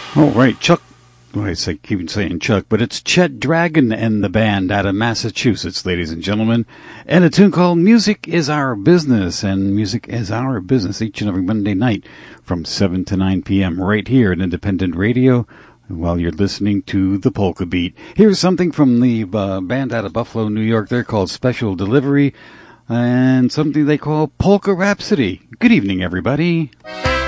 All right, Chuck. Well, I keep saying Chuck, but it's Chet Dragon and the band out of Massachusetts, ladies and gentlemen. And a tune called Music is Our Business. And music is our business each and every Monday night from 7 to 9 p.m. right here at Independent Radio while you're listening to the Polka Beat. Here's something from the band out of Buffalo, New York. They're called Special Delivery and something they call Polka Rhapsody. Good evening, everybody.